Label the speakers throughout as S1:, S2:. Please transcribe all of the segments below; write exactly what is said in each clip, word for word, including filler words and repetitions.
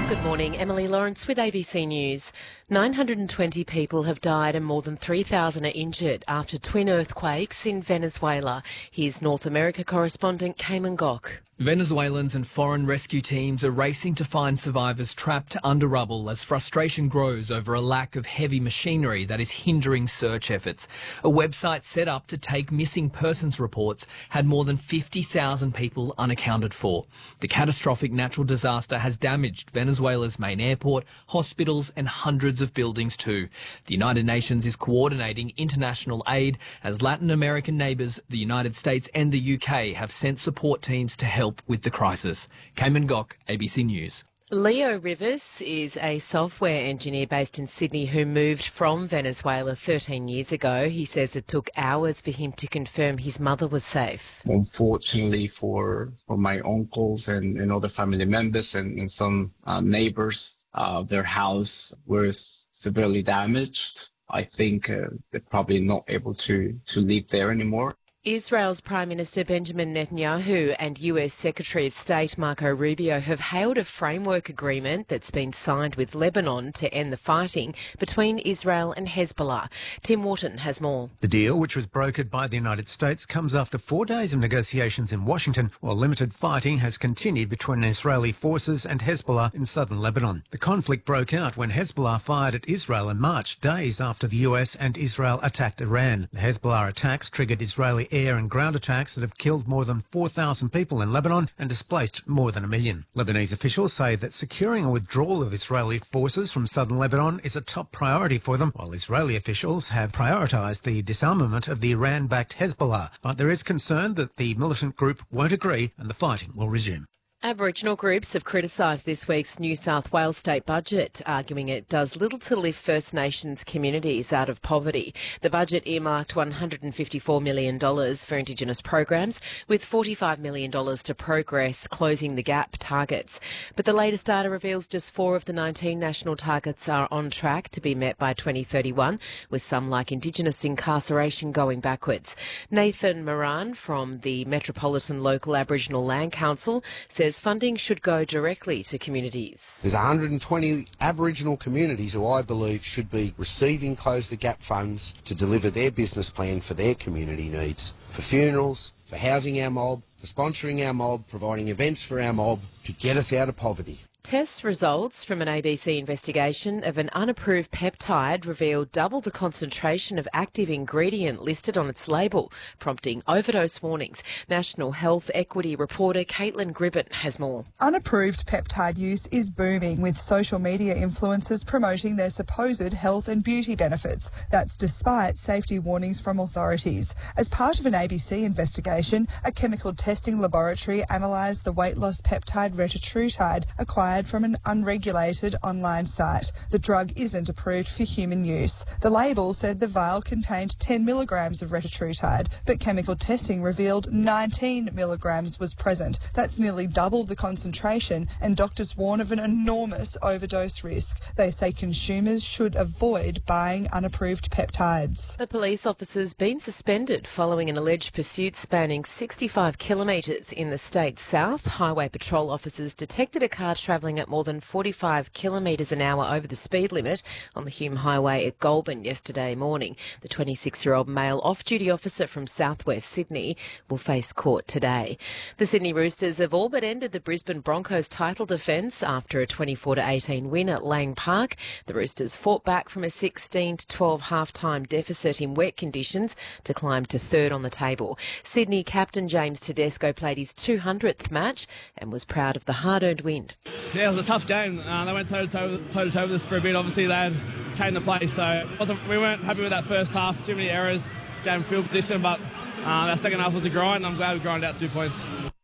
S1: Good morning, Emily Lawrence with A B C News. nine hundred twenty people have died and more than three thousand are injured after twin earthquakes in Venezuela. Here's North America correspondent Cayman Gok.
S2: Venezuelans and foreign rescue teams are racing to find survivors trapped under rubble as frustration grows over a lack of heavy machinery that is hindering search efforts. A website set up to take missing persons reports had more than fifty thousand people unaccounted for. The catastrophic natural disaster has damaged Venezuela's main airport, hospitals and hundreds of buildings too. The United Nations is coordinating international aid as Latin American neighbours, the United States and the U K have sent support teams to help with the crisis. Cayman Gok, A B C News.
S1: Leo Rivers is a software engineer based in Sydney who moved from Venezuela thirteen years ago. He says it took hours for him to confirm his mother was safe.
S3: Unfortunately for, for my uncles and, and other family members and, and some uh, neighbours, uh, their house was severely damaged. I think uh, they're probably not able to, to live there anymore.
S1: Israel's Prime Minister Benjamin Netanyahu and U S Secretary of State Marco Rubio have hailed a framework agreement that's been signed with Lebanon to end the fighting between Israel and Hezbollah. Tim Wharton has more.
S4: The deal, which was brokered by the United States, comes after four days of negotiations in Washington, while limited fighting has continued between Israeli forces and Hezbollah in southern Lebanon. The conflict broke out when Hezbollah fired at Israel in March, days after the U S and Israel attacked Iran. The Hezbollah attacks triggered Israeli air and ground attacks that have killed more than four thousand people in Lebanon and displaced more than a million. Lebanese officials say that securing a withdrawal of Israeli forces from southern Lebanon is a top priority for them, while Israeli officials have prioritised the disarmament of the Iran-backed Hezbollah. But there is concern that the militant group won't agree and the fighting will resume.
S1: Aboriginal groups have criticised this week's New South Wales state budget, arguing it does little to lift First Nations communities out of poverty. The budget earmarked one hundred fifty-four million dollars for Indigenous programs, with forty-five million dollars to progress closing the gap targets. But the latest data reveals just four of the nineteen national targets are on track to be met by twenty thirty-one, with some like Indigenous incarceration going backwards. Nathan Moran from the Metropolitan Local Aboriginal Land Council says funding should go directly to communities.
S5: There's one hundred twenty Aboriginal communities who I believe should be receiving Close the Gap funds to deliver their business plan for their community needs, for funerals, for housing our mob, for sponsoring our mob, providing events for our mob to get us out of poverty.
S1: Test results from an A B C investigation of an unapproved peptide revealed double the concentration of active ingredient listed on its label, prompting overdose warnings. National Health Equity reporter Caitlin Gribbett has more.
S6: Unapproved peptide use is booming, with social media influencers promoting their supposed health and beauty benefits. That's despite safety warnings from authorities. As part of an A B C investigation, a chemical testing laboratory analysed the weight loss peptide retatrutide acquired from an unregulated online site. The drug isn't approved for human use. The label said the vial contained ten milligrams of retatrutide, but chemical testing revealed nineteen milligrams was present. That's nearly double the concentration, and doctors warn of an enormous overdose risk. They say consumers should avoid buying unapproved peptides.
S1: A police officer's been suspended following an alleged pursuit spanning sixty-five kilometres in the state's south. Highway patrol officers detected a car travelling at more than forty-five kilometres an hour over the speed limit on the Hume Highway at Goulburn yesterday morning. The twenty-six-year-old male off-duty officer from southwest Sydney will face court today. The Sydney Roosters have all but ended the Brisbane Broncos title defence after a twenty-four to eighteen win at Lang Park. The Roosters fought back from a sixteen to twelve half-time deficit in wet conditions to climb to third on the table. Sydney captain James Tedesco played his two hundredth match and was proud of the hard-earned win.
S7: Yeah, it was a tough game. Uh, they went toe-to-toe toe-to-toe with us for a bit. Obviously, they had came to play, so it wasn't, we weren't happy with that first half. Too many errors, game field position, but uh, that second half was a grind. I'm glad we grinded out two points.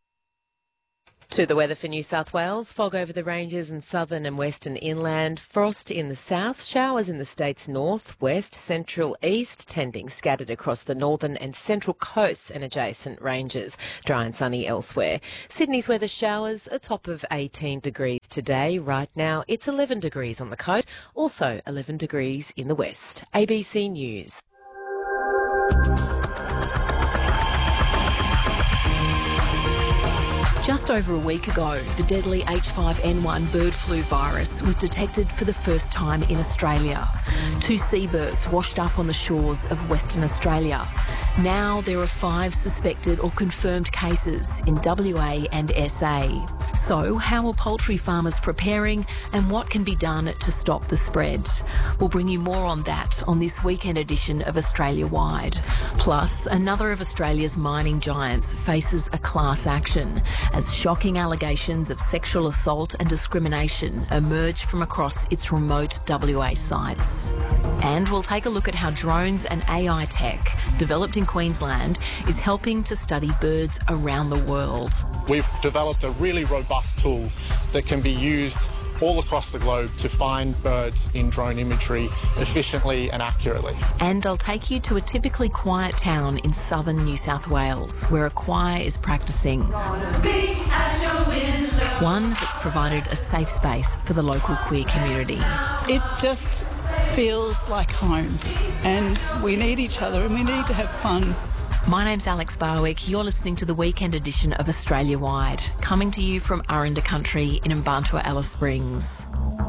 S1: To the weather for New South Wales, fog over the ranges and southern and western inland, frost in the south, showers in the state's north, west, central, east, tending scattered across the northern and central coasts and adjacent ranges, dry and sunny elsewhere. Sydney's weather showers, a top of eighteen degrees today. Right now it's eleven degrees on the coast, also eleven degrees in the west. A B C News. Just
S8: Just over a week ago, the deadly H five N one bird flu virus was detected for the first time in Australia. Two seabirds washed up on the shores of Western Australia. Now there are five suspected or confirmed cases in W A and S A. So how are poultry farmers preparing and what can be done to stop the spread? We'll bring you more on that on this weekend edition of Australia Wide. Plus, another of Australia's mining giants faces a class action as shocking allegations of sexual assault and discrimination emerge from across its remote W A sites. And we'll take a look at how drones and A I tech developed in Queensland is helping to study birds around the world.
S9: We've developed a really robust tool that can be used all across the globe to find birds in drone imagery efficiently and accurately.
S8: And I'll take you to a typically quiet town in southern New South Wales where a choir is practising. One that's provided a safe space for the local queer community.
S10: It just feels like home, and we need each other and we need to have fun.
S8: My name's Alex Barwick. You're listening to the weekend edition of Australia Wide, coming to you from Aranda Country in Mbantua Alice Springs.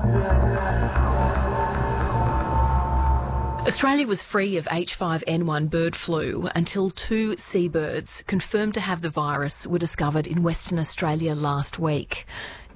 S8: Australia was free of H five N one bird flu until two seabirds confirmed to have the virus were discovered in Western Australia last week.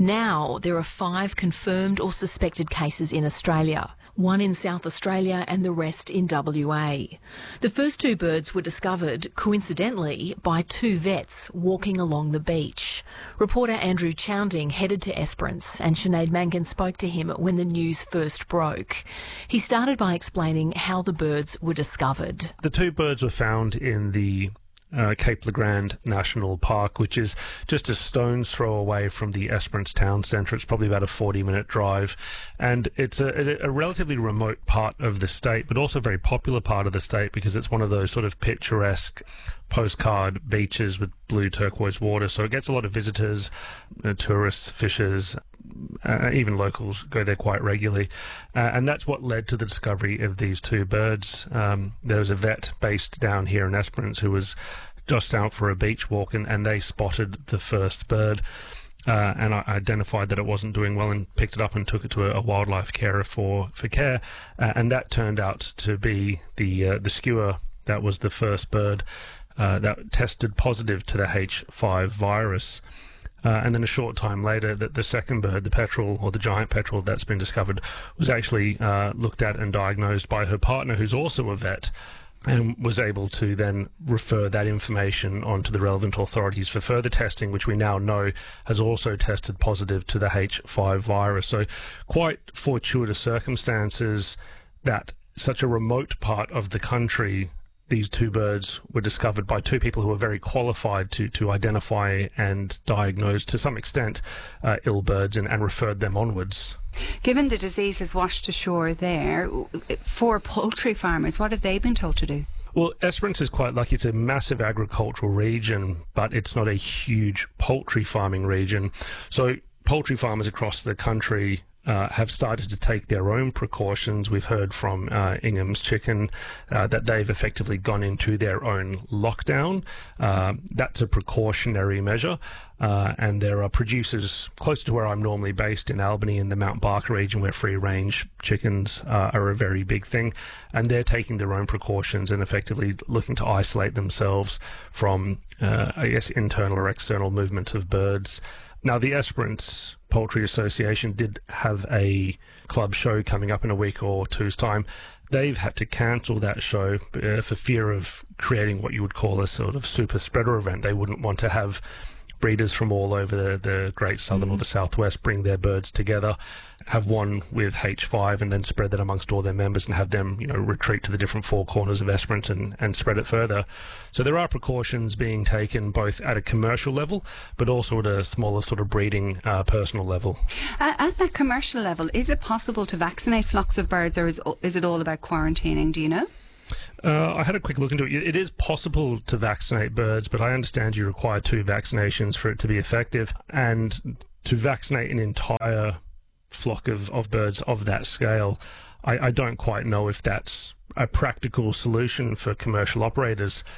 S8: Now there are five confirmed or suspected cases in Australia, one in South Australia and the rest in W A. The first two birds were discovered, coincidentally, by two vets walking along the beach. Reporter Andrew Chowding headed to Esperance and Sinead Mangan spoke to him when the news first broke. He started by explaining how the birds were discovered.
S11: The two birds were found in the Uh, Cape Le Grand National Park, which is just a stone's throw away from the Esperance town centre. It's probably about a forty minute drive, and it's a, a relatively remote part of the state, but also a very popular part of the state because it's one of those sort of picturesque postcard beaches with blue turquoise water, so it gets a lot of visitors, uh, tourists, fishers, Uh, even locals go there quite regularly, uh, and that's what led to the discovery of these two birds. Um, there was a vet based down here in Esperance who was just out for a beach walk, and, and they spotted the first bird, uh, and I identified that it wasn't doing well and picked it up and took it to a, a wildlife carer for, for care, uh, and that turned out to be the, uh, the skua that was the first bird uh, that tested positive to the H five virus. Uh, and then a short time later, the, the second bird, the petrel, or the giant petrel that's been discovered, was actually uh, looked at and diagnosed by her partner, who's also a vet, and was able to then refer that information onto the relevant authorities for further testing, which we now know has also tested positive to the H five virus. So quite fortuitous circumstances that such a remote part of the country, these two birds were discovered by two people who were very qualified to, to identify and diagnose, to some extent, uh, ill birds and, and referred them onwards.
S12: Given the disease has washed ashore there, for poultry farmers, what have they been told to do?
S11: Well, Esperance is quite lucky. It's a massive agricultural region, but it's not a huge poultry farming region. So poultry farmers across the country Uh, have started to take their own precautions. We've heard from uh, Ingham's Chicken uh, that they've effectively gone into their own lockdown. Uh, that's a precautionary measure, uh, and there are producers close to where I'm normally based in Albany in the Mount Barker region where free-range chickens uh, are a very big thing, and they're taking their own precautions and effectively looking to isolate themselves from, uh, I guess, internal or external movement of birds. Now, the Esperance Poultry Association did have a club show coming up in a week or two's time. They've had to cancel that show uh, for fear of creating what you would call a sort of super spreader event. They wouldn't want to have breeders from all over the, the Great Southern mm-hmm. or the Southwest bring their birds together, have one with H five and then spread that amongst all their members and have them, you know, retreat to the different four corners of Esperance and, and spread it further. So there are precautions being taken both at a commercial level but also at a smaller sort of breeding uh, personal level.
S12: Uh, at that commercial level, is it possible to vaccinate flocks of birds, or is, is it all about quarantining? Do you know?
S11: Uh, I had a quick look into it. It is possible to vaccinate birds, but I understand you require two vaccinations for it to be effective. And to vaccinate an entire flock of, of birds of that scale, I, I don't quite know if that's a practical solution for commercial operators.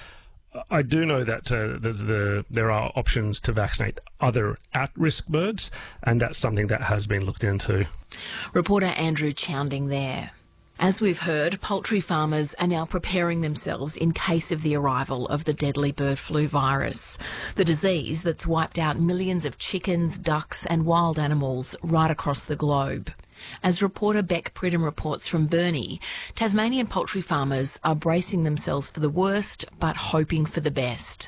S11: I do know that uh, the, the, there are options to vaccinate other at-risk birds, and that's something that has been looked into.
S8: Reporter Andrew Chounding there. As we've heard, poultry farmers are now preparing themselves in case of the arrival of the deadly bird flu virus, the disease that's wiped out millions of chickens, ducks and wild animals right across the globe. As reporter Beck Pridham reports from Burnie, Tasmanian poultry farmers are bracing themselves for the worst but hoping for the best.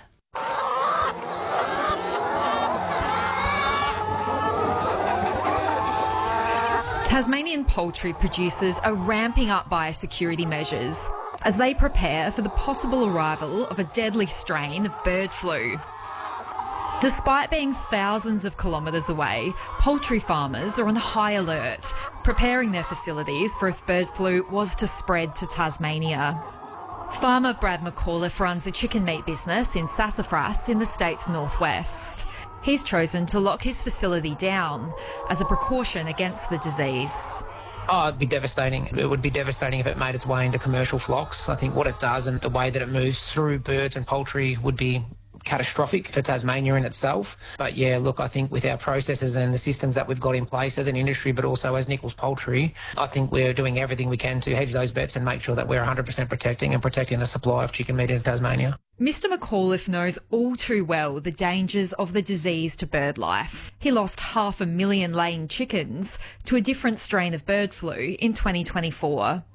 S13: Tasmanian poultry producers are ramping up biosecurity measures as they prepare for the possible arrival of a deadly strain of bird flu. Despite being thousands of kilometres away, poultry farmers are on high alert, preparing their facilities for if bird flu was to spread to Tasmania. Farmer Brad McAuliffe runs a chicken meat business in Sassafras in the state's northwest. He's chosen to lock his facility down as a precaution against the disease.
S14: Oh, it'd be devastating. It would be devastating if it made its way into commercial flocks. I think what it does and the way that it moves through birds and poultry would be catastrophic for Tasmania in itself. But yeah, look, I think with our processes and the systems that we've got in place as an industry, but also as Nichols Poultry, I think we're doing everything we can to hedge those bets and make sure that we're one hundred percent protecting and protecting the supply of chicken meat in Tasmania.
S13: Mister McAuliffe knows all too well the dangers of the disease to bird life. He lost half a million laying chickens to a different strain of bird flu in twenty twenty-four.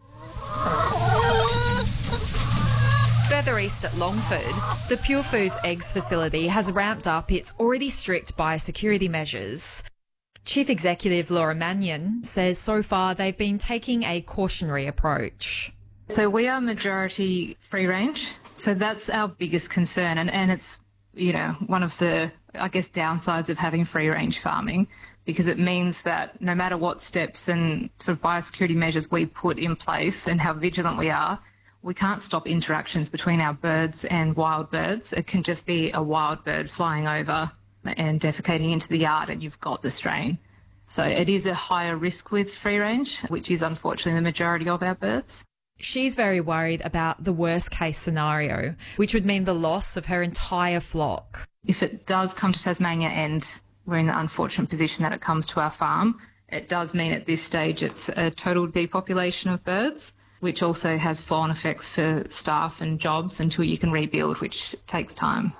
S13: Further east at Longford, the Pure Foods Eggs facility has ramped up its already strict biosecurity measures. Chief Executive Laura Mannion says so far they've been taking a cautionary approach.
S15: So we are majority free range, so that's our biggest concern, and, and it's, you know, one of the, I guess, downsides of having free range farming, because it means that no matter what steps and sort of biosecurity measures we put in place and how vigilant we are, we can't stop interactions between our birds and wild birds. It can just be a wild bird flying over and defecating into the yard and you've got the strain. So it is a higher risk with free range, which is unfortunately the majority of our birds.
S13: She's very worried about the worst case scenario, which would mean the loss of her entire flock.
S15: If it does come to Tasmania and we're in the unfortunate position that it comes to our farm, it does mean at this stage it's a total depopulation of birds, which also has flow-on effects for staff and jobs until you can rebuild, which takes time.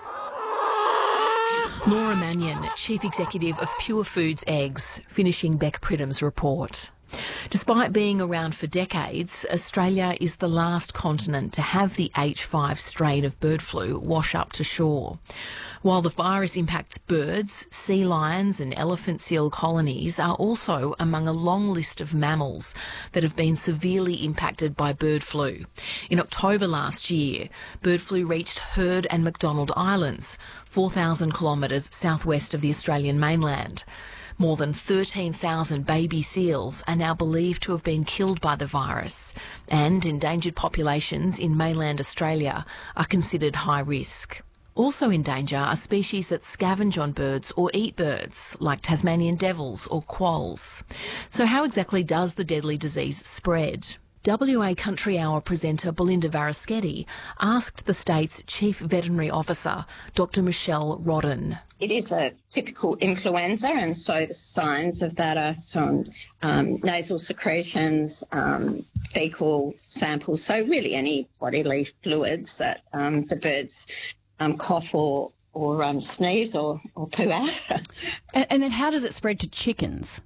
S8: Laura Mannion, Chief Executive of Pure Foods Eggs, finishing Beck Pridham's report. Despite being around for decades, Australia is the last continent to have the H five strain of bird flu wash up to shore. While the virus impacts birds, sea lions and elephant seal colonies are also among a long list of mammals that have been severely impacted by bird flu. In October last year, bird flu reached Heard and McDonald Islands, four thousand kilometres southwest of the Australian mainland. More than thirteen thousand baby seals are now believed to have been killed by the virus, and endangered populations in mainland Australia are considered high risk. Also in danger are species that scavenge on birds or eat birds, like Tasmanian devils or quolls. So how exactly does the deadly disease spread? W A Country Hour presenter Belinda Varaschetti asked the state's Chief Veterinary Officer, Doctor Michelle Rodden.
S16: It is a typical influenza, and so the signs of that are some um, nasal secretions, um, faecal samples, so really any bodily fluids that um, the birds um, cough or, or um, sneeze or, or poo out.
S17: and, and then how does it spread to chickens?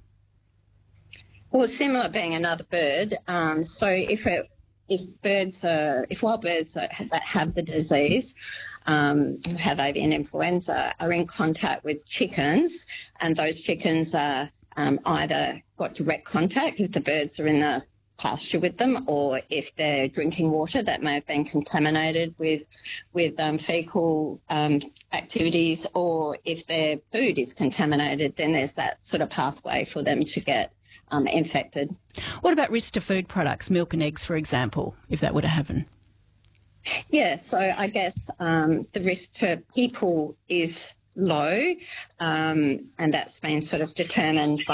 S16: Well, similar being another bird. Um, so if it, if birds are, if wild birds are, that have the disease, um, have avian influenza, are in contact with chickens, and those chickens are um, either got direct contact if the birds are in the pasture with them, or if they're drinking water that may have been contaminated with with um, fecal um, activities, or if their food is contaminated, then there's that sort of pathway for them to get Um, infected.
S17: What about risk to food products, milk and eggs, for example, if that were to happen?
S16: Yeah, so I guess um, the risk to people is low, um, and that's been sort of determined by